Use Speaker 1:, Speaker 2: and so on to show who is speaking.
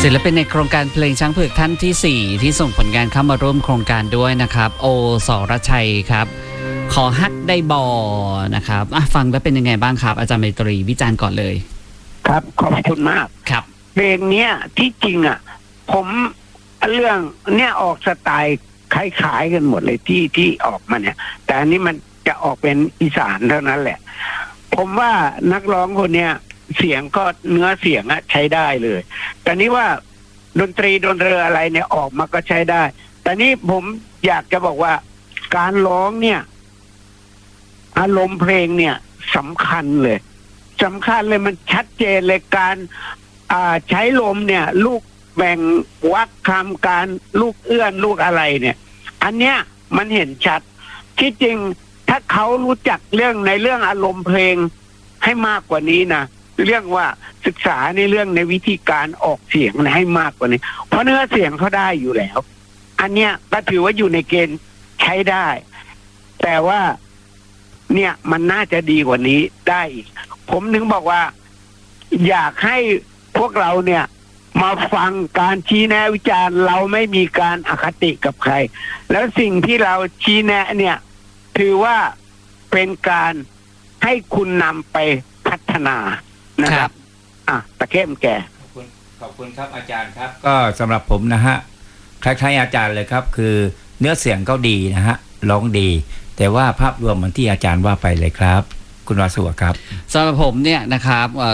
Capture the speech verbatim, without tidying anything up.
Speaker 1: ศิลปินในโครงการเพลงช้างเผือกท่านที่สี่ที่ส่งผลงานเข้ามาร่วมโครงการด้วยนะครับโอสรชัยครับขอฮักได้บอนะครับฟังแล้วเป็นยังไงบ้างครับอาจารย์ไมตรีวิจารณ์ก่อนเลย
Speaker 2: ครับขอบคุณมาก
Speaker 1: ครับ
Speaker 2: เพลงเนี้ยที่จริงอ่ะผมเรื่องเนี้ยออกสไตล์คล้ายๆกันหมดเลยที่ที่ออกมาเนี่ยแต่อันนี้มันจะออกเป็นอีสานเท่านั้นแหละผมว่านักร้องคนเนี้ยเสียงก็เนื้อเสียงอะใช้ได้เลยแต่นี้ว่าดนตรีดนเรืออะไรเนี่ยออกมาก็ใช้ได้แต่นี้ผมอยากจะบอกว่าการร้องเนี่ยอารมณ์เพลงเนี่ยสำคัญเลยสำคัญเลยมันชัดเจนเลยการอ่าใช้ลมเนี่ยลูกแบ่งวรรคคำการลูกเอื้อนลูกอะไรเนี่ยอันเนี้ยมันเห็นชัดที่จริงถ้าเขารู้จักเรื่องในเรื่องอารมณ์เพลงให้มากกว่านี้นะเรื่องว่าศึกษาในเรื่องในวิธีการออกเสียงนะให้มากกว่านี้เพราะเนื้อเสียงเขาได้อยู่แล้วอันเนี้ยก็ถือว่าอยู่ในเกณฑ์ใช้ได้แต่ว่าเนี่ยมันน่าจะดีกว่านี้ได้อีกผมถึงบอกว่าอยากให้พวกเราเนี่ยมาฟังการชี้แนะวิจารณ์เราไม่มีการอคติกับใครแล้วสิ่งที่เราชี้แนะเนี่ยถือว่าเป็นการให้คุณนำไปพัฒนานะครับอ่ะตะเข้มแก
Speaker 3: ขอบคุณขอบคุณครับอาจารย์ครับก็สำหรับผมนะฮะคล้ายๆอาจารย์เลยครับคือเนื้อเสียงก็ดีนะฮะร้องดีแต่ว่าภาพรวมเหมือนที่อาจารย์ว่าไปเลยครับคุณวาสุครับ
Speaker 1: สำหรับผมเนี่ยนะครับ